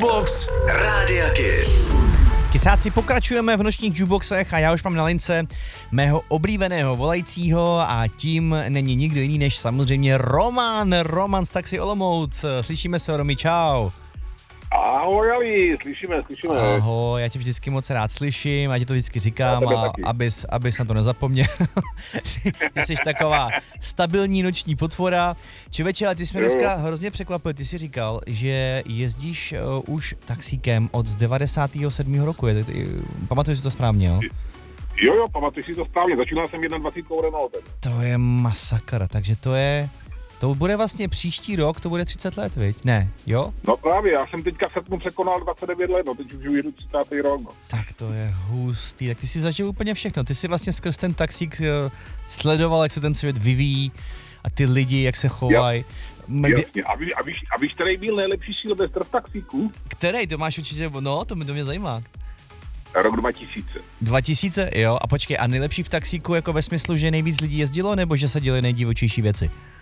Jukebox Rádia Kiss. Kysáci, pokračujeme v nočních jukeboxech a já už mám na lince mého oblíbeného volajícího a tím není nikdo jiný než samozřejmě Roman z Taxi Olomouc. Slyšíme se, Romy, čau. Ahoj, Ali, slyšíme. Ahoj, já tě vždycky moc rád slyším, já ti to vždycky říkám, a abys na to nezapomněl. Ty jsi taková stabilní noční potvora. Čověče, ale ty jsi mě dneska hrozně překvapil, ty jsi říkal, že jezdíš už taxíkem od 97. roku, pamatuješ si to správně, jo? Jo, pamatuji si to správně, začínal jsem 21 Renaultem. To je masakr, takže to bude vlastně příští rok, to bude 30 let, viď? Ne, jo? No právě, já jsem teďka v srpnu překonal 29 let, no teď už jedu 30. rok. No. Tak to je hustý, tak ty jsi zažil úplně všechno, ty jsi vlastně skrz ten taxík sledoval, jak se ten svět vyvíjí a ty lidi, jak se chovají. Jasně, a víš, který byl nejlepší Silvestr v taxíku? Který, to máš určitě, no, to mě zajímá. Rok 2000. 2000, jo, a počkej, a nejlepší v taxíku jako ve smyslu, že nejvíc lidí jezdilo, nebo že se děly nejdivočejší věci?